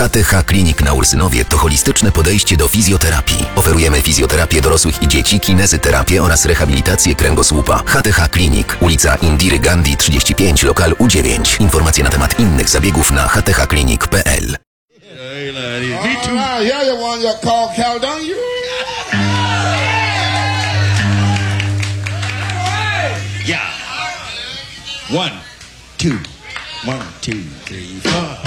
HTH Klinik na Ursynowie to holistyczne podejście do fizjoterapii. Oferujemy fizjoterapię dorosłych i dzieci, kinezyterapię oraz rehabilitację kręgosłupa. HTH Klinik, ulica Indiry Gandhi 35, lokal U9. Informacje na temat innych zabiegów na hthklinik.pl. Yeah. 1, 2, 1, 2, 3, 4.